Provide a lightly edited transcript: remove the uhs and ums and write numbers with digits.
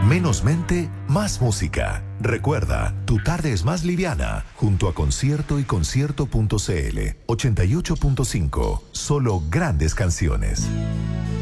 Menos mente, más música. Recuerda, tu tarde es más liviana junto a Concierto y Concierto.cl 88.5. Solo grandes canciones.